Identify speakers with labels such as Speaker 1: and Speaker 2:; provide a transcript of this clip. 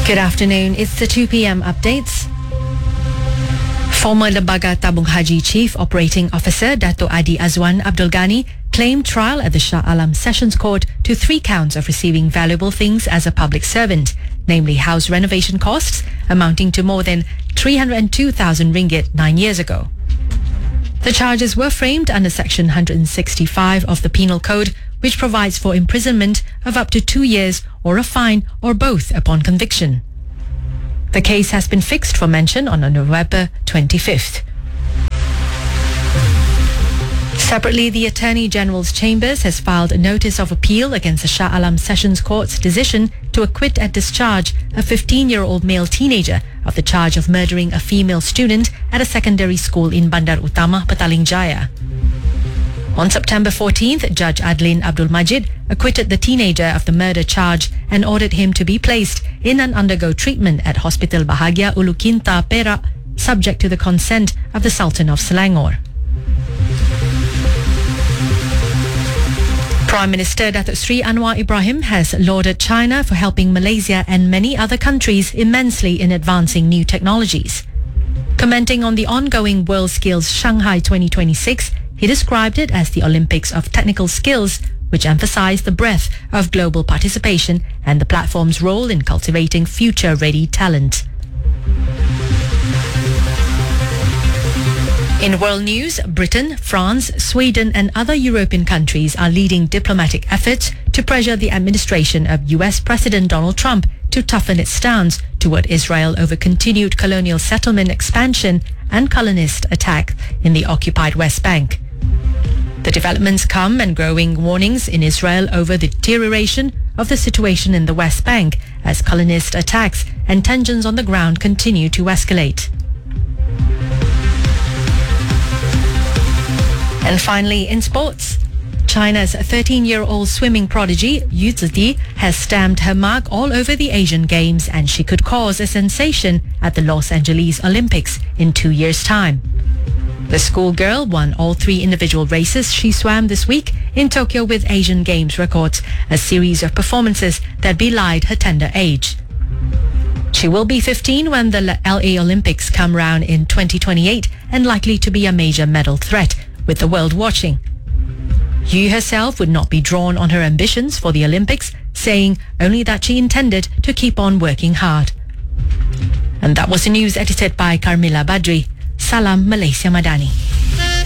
Speaker 1: Good afternoon. It's the 2 p.m. updates. Former Lembaga Tabung Haji Chief Operating Officer Dato' Adi Azwan Abdul Ghani claimed trial at the Shah Alam Sessions Court to 3 counts of receiving valuable things as a public servant, namely house renovation costs amounting to more than 302,000 ringgit 9 years ago. The charges were framed under Section 165 of the Penal Code, which provides for imprisonment of up to 2 years or a fine or both upon conviction. The case has been fixed for mention on November 25th. Separately, the Attorney General's Chambers has filed a notice of appeal against the Shah Alam Sessions Court's decision to acquit and discharge a 15-year-old male teenager of the charge of murdering a female student at a secondary school in Bandar Utama, Petaling Jaya. On September 14th, Judge Adlin Abdul Majid acquitted the teenager of the murder charge and ordered him to be placed in and undergo treatment at Hospital Bahagia Ulu Quinta, Perak, subject to the consent of the Sultan of Selangor. Prime Minister Datuk Sri Anwar Ibrahim has lauded China for helping Malaysia and many other countries immensely in advancing new technologies. Commenting on the ongoing WorldSkills Shanghai 2026, he described it as the Olympics of technical skills, which emphasized the breadth of global participation and the platform's role in cultivating future-ready talent. In world news, Britain, France, Sweden and other European countries are leading diplomatic efforts to pressure the administration of US President Donald Trump to toughen its stance toward Israel over continued colonial settlement expansion and colonist attack in the occupied West Bank. The developments come and growing warnings in Israel over the deterioration of the situation in the West Bank as colonist attacks and tensions on the ground continue to escalate. And finally, in sports, China's 13-year-old swimming prodigy Yu Ziti has stamped her mark all over the Asian Games, and she could cause a sensation at the Los Angeles Olympics in 2 years' time. The schoolgirl won all 3 individual races she swam this week in Tokyo with Asian Games records, a series of performances that belied her tender age. She will be 15 when the LA Olympics come round in 2028 and likely to be a major medal threat, with the world watching. Yu herself would not be drawn on her ambitions for the Olympics, saying only that she intended to keep on working hard. And that was the news edited by Carmila Badri. Salam Malaysia Madani.